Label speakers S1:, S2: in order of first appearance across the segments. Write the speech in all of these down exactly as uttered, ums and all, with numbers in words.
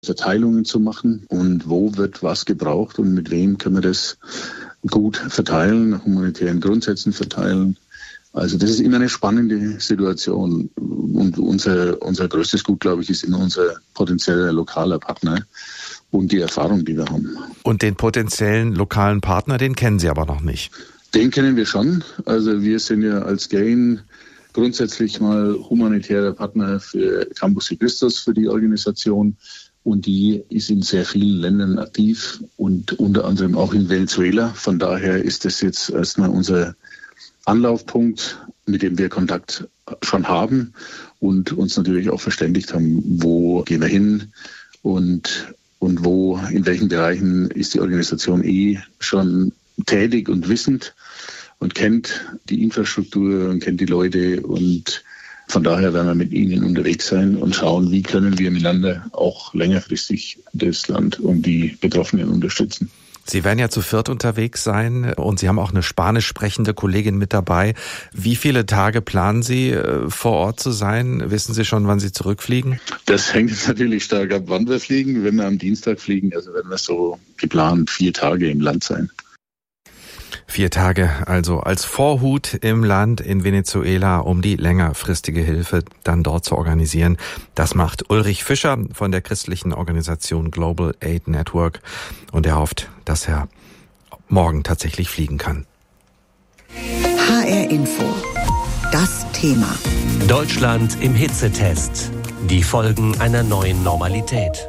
S1: Verteilungen zu machen und wo wird was gebraucht und mit wem können wir das gut verteilen, nach humanitären Grundsätzen verteilen. Also das ist immer eine spannende Situation und unser, unser größtes Gut, glaube ich, ist immer unser potenzieller lokaler Partner und die Erfahrung, die wir haben.
S2: Und den potenziellen lokalen Partner, den kennen Sie aber noch nicht?
S1: Den kennen wir schon. Also wir sind ja als Gain grundsätzlich mal humanitärer Partner für Campus Christus, für die Organisation. Und die ist in sehr vielen Ländern aktiv und unter anderem auch in Venezuela. Von daher ist das jetzt erstmal unser Anlaufpunkt, mit dem wir Kontakt schon haben und uns natürlich auch verständigt haben, wo gehen wir hin und, und wo, in welchen Bereichen ist die Organisation eh schon tätig und wissend und kennt die Infrastruktur und kennt die Leute, und von daher werden wir mit ihnen unterwegs sein und schauen, wie können wir miteinander auch längerfristig das Land und die Betroffenen unterstützen.
S2: Sie werden ja zu viert unterwegs sein und Sie haben auch eine spanisch sprechende Kollegin mit dabei. Wie viele Tage planen Sie, vor Ort zu sein? Wissen Sie schon, wann Sie zurückfliegen?
S1: Das hängt jetzt natürlich stark ab, wann wir fliegen. Wenn wir am Dienstag fliegen, also werden wir so geplant vier Tage im Land sein.
S2: Vier Tage also als Vorhut im Land in Venezuela, um die längerfristige Hilfe dann dort zu organisieren. Das macht Ulrich Fischer von der christlichen Organisation Global Aid Network, und er hofft, dass er morgen tatsächlich fliegen kann.
S3: H R Info. Das Thema.
S4: Deutschland im Hitzetest. Die Folgen einer neuen Normalität.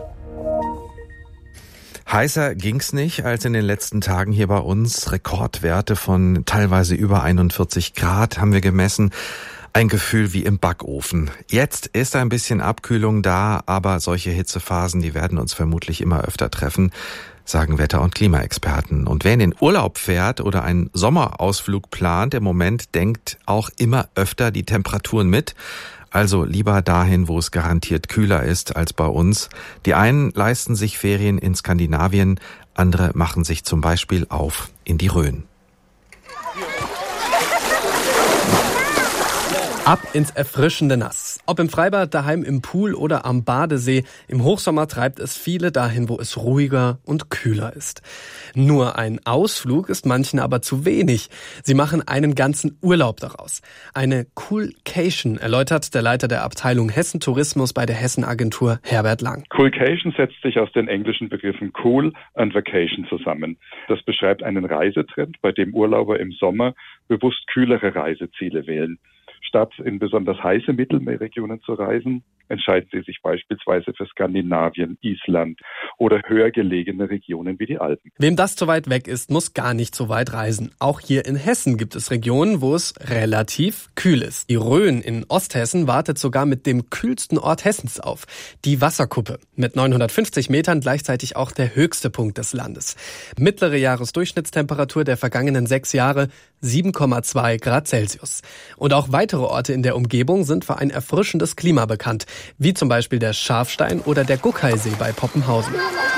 S2: Heißer ging's nicht als in den letzten Tagen hier bei uns. Rekordwerte von teilweise über einundvierzig Grad haben wir gemessen. Ein Gefühl wie im Backofen. Jetzt ist ein bisschen Abkühlung da, aber solche Hitzephasen, die werden uns vermutlich immer öfter treffen, sagen Wetter- und Klimaexperten. Und wer in den Urlaub fährt oder einen Sommerausflug plant, im Moment denkt auch immer öfter die Temperaturen mit. Also lieber dahin, wo es garantiert kühler ist als bei uns. Die einen leisten sich Ferien in Skandinavien, andere machen sich zum Beispiel auf in die Rhön.
S5: Ab ins erfrischende Nass. Ob im Freibad, daheim im Pool oder am Badesee, im Hochsommer treibt es viele dahin, wo es ruhiger und kühler ist. Nur ein Ausflug ist manchen aber zu wenig. Sie machen einen ganzen Urlaub daraus. Eine Coolcation, erläutert der Leiter der Abteilung Hessen Tourismus bei der Hessen-Agentur Herbert Lang.
S6: Coolcation setzt sich aus den englischen Begriffen Cool und Vacation zusammen. Das beschreibt einen Reisetrend, bei dem Urlauber im Sommer bewusst kühlere Reiseziele wählen. Statt in besonders heiße Mittelmeerregionen zu reisen, entscheiden sie sich beispielsweise für Skandinavien, Island oder höher gelegene Regionen wie die Alpen.
S5: Wem das zu weit weg ist, muss gar nicht so weit reisen. Auch hier in Hessen gibt es Regionen, wo es relativ kühl ist. Die Rhön in Osthessen wartet sogar mit dem kühlsten Ort Hessens auf, die Wasserkuppe. Mit neunhundertfünfzig Metern gleichzeitig auch der höchste Punkt des Landes. Mittlere Jahresdurchschnittstemperatur der vergangenen sechs Jahre sieben Komma zwei Grad Celsius. Und auch weitere Orte in der Umgebung sind für ein erfrischendes Klima bekannt, wie zum Beispiel der Schafstein oder der Guckheisee bei Poppenhausen.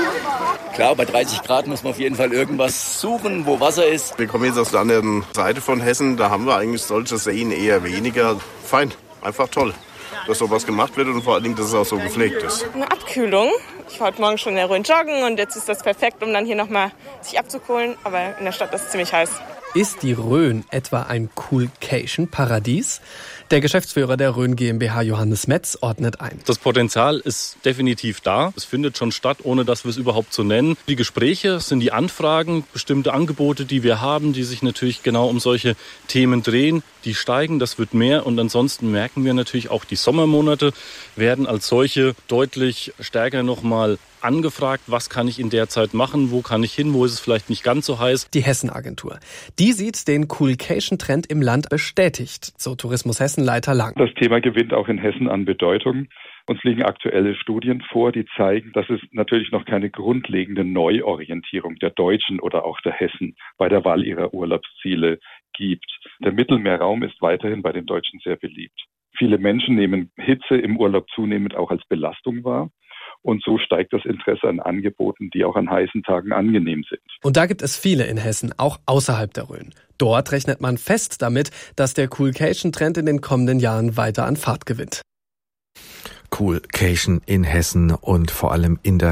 S7: Klar, bei dreißig Grad muss man auf jeden Fall irgendwas suchen, wo Wasser ist.
S8: Wir kommen jetzt aus der anderen Seite von Hessen, da haben wir eigentlich solche Seen eher weniger. Fein, einfach toll, dass sowas gemacht wird und vor allen Dingen, dass es auch so gepflegt ist.
S9: Eine Abkühlung. Ich war heute Morgen schon in der Rhön joggen und jetzt ist das perfekt, um dann hier nochmal sich abzukohlen. Aber in der Stadt ist es ziemlich heiß.
S5: Ist die Rhön etwa ein Coolcation-Paradies? Der Geschäftsführer der Rhön GmbH, Johannes Metz, ordnet ein.
S10: Das Potenzial ist definitiv da. Es findet schon statt, ohne dass wir es überhaupt so nennen. Die Gespräche sind die Anfragen, bestimmte Angebote, die wir haben, die sich natürlich genau um solche Themen drehen. Die steigen, das wird mehr. Und ansonsten merken wir natürlich auch, die Sommermonate werden als solche deutlich stärker nochmal angefragt, was kann ich in der Zeit machen, wo kann ich hin, wo ist es vielleicht nicht ganz so heiß.
S5: Die Hessen-Agentur. Die sieht den Coolcation-Trend im Land bestätigt, so Tourismus-Hessen-Leiter Lang.
S6: Das Thema gewinnt auch in Hessen an Bedeutung. Uns liegen aktuelle Studien vor, die zeigen, dass es natürlich noch keine grundlegende Neuorientierung der Deutschen oder auch der Hessen bei der Wahl ihrer Urlaubsziele gibt. Der Mittelmeerraum ist weiterhin bei den Deutschen sehr beliebt. Viele Menschen nehmen Hitze im Urlaub zunehmend auch als Belastung wahr. Und so steigt das Interesse an Angeboten, die auch an heißen Tagen angenehm sind.
S5: Und da gibt es viele in Hessen, auch außerhalb der Rhön. Dort rechnet man fest damit, dass der Coolcation-Trend in den kommenden Jahren weiter an Fahrt gewinnt.
S2: Coolcation in Hessen und vor allem in der